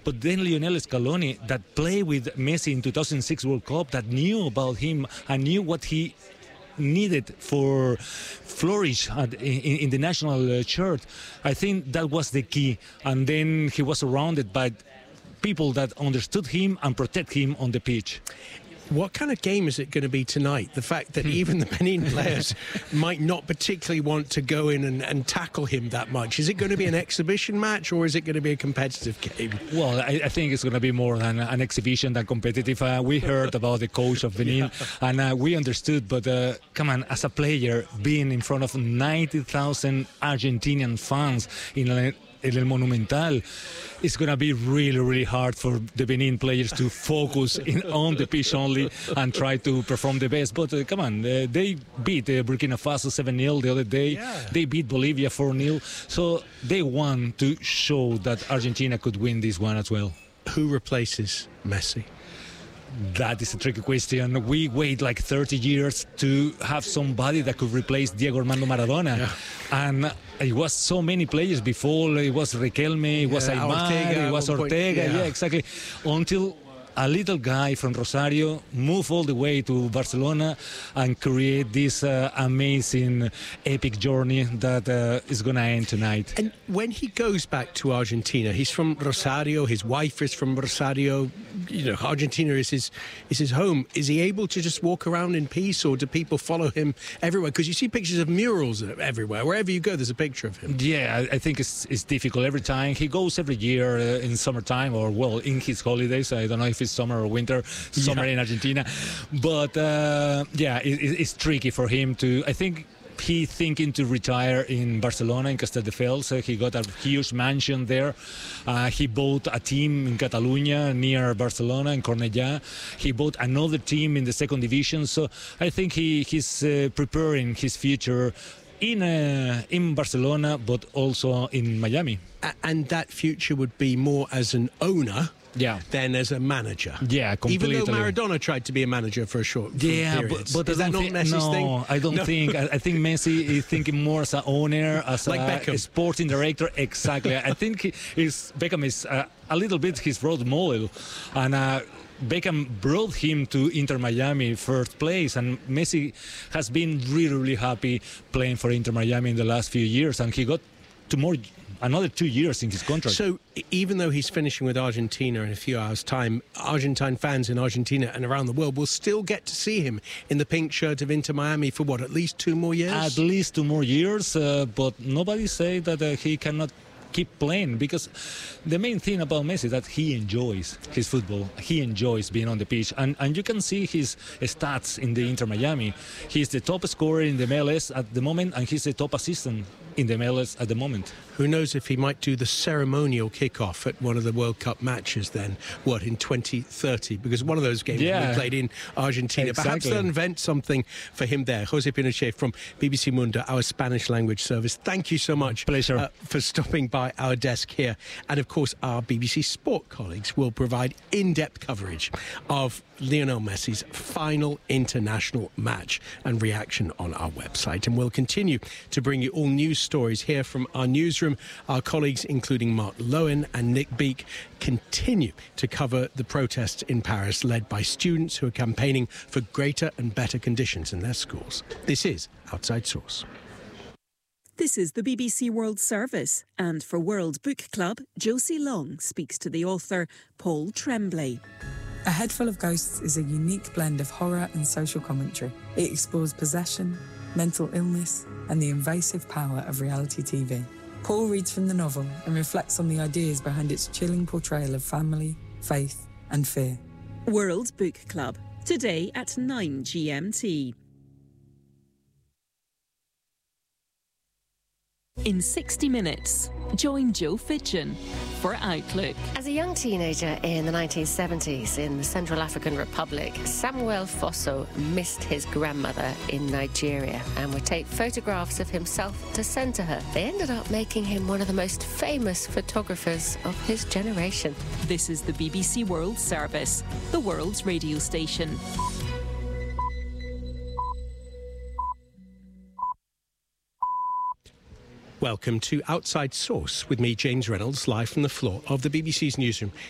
But then Lionel Scaloni, that played with Messi in 2006 World Cup, that knew about him and knew what he needed for flourish in the national shirt. I think that was the key. And then he was surrounded by people that understood him and protect him on the pitch. What kind of game is it going to be tonight? The fact that even the Benin players might not particularly want to go in and tackle him that much. Is it going to be an exhibition match, or is it going to be a competitive game? Well, I think it's going to be more than an exhibition than competitive. We heard about the coach of Benin, and we understood. But come on, as a player, being in front of 90,000 Argentinian fans in El Monumental, it's going to be really, really hard for the Benin players to focus on the pitch only and try to perform the best. But come on, they beat Burkina Faso 7-0 the other day. Yeah. They beat Bolivia 4-0. So they want to show that Argentina could win this one as well. Who replaces Messi? That is a tricky question. We wait like 30 years to have somebody that could replace Diego Armando Maradona. Yeah. And it was so many players before. It was Riquelme, it was Aymar, it was Ortega. Yeah, exactly. Until a little guy from Rosario moved all the way to Barcelona and create this amazing epic journey that is going to end tonight. And when he goes back to Argentina, he's from Rosario, his wife is from Rosario, you know, Argentina is his home. Is he able to just walk around in peace, or do people follow him everywhere? Because you see pictures of murals everywhere. Wherever you go, there's a picture of him. Yeah, I think it's difficult every time. He goes every year in summertime, or, well, in his holidays. I don't know if it's summer or winter, summer in Argentina. But, it's tricky for him to... I think he's thinking to retire in Barcelona, in Castelldefels. He got a huge mansion there. He bought a team in Catalonia near Barcelona, in Cornellà. He bought another team in the second division. So I think he's preparing his future in Barcelona, but also in Miami. And that future would be more as an owner than as a manager. Yeah, completely. Even though Maradona tried to be a manager for a short period. But is that not Messi's thing? No, I don't think. I think Messi is thinking more as an owner, as like a sporting director. Exactly. I think Beckham is a little bit his role model. And Beckham brought him to Inter Miami first place, and Messi has been really, really happy playing for Inter Miami in the last few years, and he got another 2 years in his contract. So even though he's finishing with Argentina in a few hours' time, Argentine fans in Argentina and around the world will still get to see him in the pink shirt of Inter Miami for what, at least 2 more years? At least 2 more years, but nobody say that he cannot keep playing, because the main thing about Messi is that he enjoys his football. He enjoys being on the pitch, and you can see his stats in the Inter Miami. He's the top scorer in the MLS at the moment, and he's the top assistant in the MLS at the moment. Who knows if he might do the ceremonial kickoff at one of the World Cup matches then, in 2030? Because one of those games will be played in Argentina. Exactly. Perhaps they'll invent something for him there. Jose Pinochet from BBC Mundo, our Spanish language service. Thank you so much. Pleasure. For stopping by our desk here. And of course, our BBC Sport colleagues will provide in-depth coverage of Lionel Messi's final international match and reaction on our website. And we'll continue to bring you all news stories here from our newsroom. Our colleagues, including Mark Lowen and Nick Beake, continue to cover the protests in Paris led by students who are campaigning for greater and better conditions in their schools. This is Outside Source. This is the BBC World Service, and for World Book Club, Josie Long speaks to the author Paul Tremblay. A Head Full of Ghosts is a unique blend of horror and social commentary. It explores possession, mental illness, and the invasive power of reality TV. Paul reads from the novel and reflects on the ideas behind its chilling portrayal of family, faith, and fear. World Book Club, today at 9 GMT. In 60 minutes, join Joe Fitchin for Outlook. As a young teenager in the 1970s in the Central African Republic, Samuel Fosso missed his grandmother in Nigeria and would take photographs of himself to send to her. They ended up making him one of the most famous photographers of his generation. This is the BBC World Service, the world's radio station. Welcome to Outside Source with me, James Reynolds, live from the floor of the BBC's newsroom